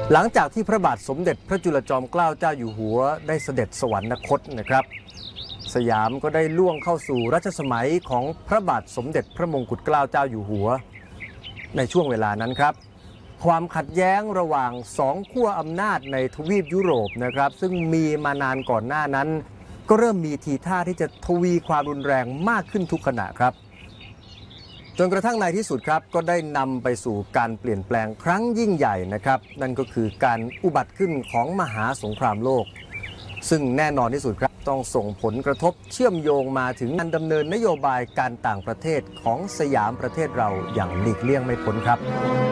หลังจากที่พระบาทสมเด็จพระจุลจอมเกล้าเจ้าอยู่หัวได้เสด็จสวรรคตนะครับสยามก็ได้ล่วงเข้าสู่รัชสมัยของพระบาทสมเด็จพระมงกุฎเกล้าเจ้าอยู่หัวในช่วงเวลานั้นครับความขัดแย้งระหว่างสองขั้วอำนาจในทวีปยุโรปนะครับซึ่งมีมานานก่อนหน้านั้นก็เริ่มมีทีท่าที่จะทวีความรุนแรงมากขึ้นทุกขณะครับจนกระทั่งในที่สุดครับก็ได้นำไปสู่การเปลี่ยนแปลงครั้งยิ่งใหญ่นะครับนั่นก็คือการอุบัติขึ้นของมหาสงครามโลกซึ่งแน่นอนที่สุดครับต้องส่งผลกระทบเชื่อมโยงมาถึงการดำเนินนโยบายการต่างประเทศของสยามประเทศเราอย่างหลีกเลี่ยงไม่พ้นครับ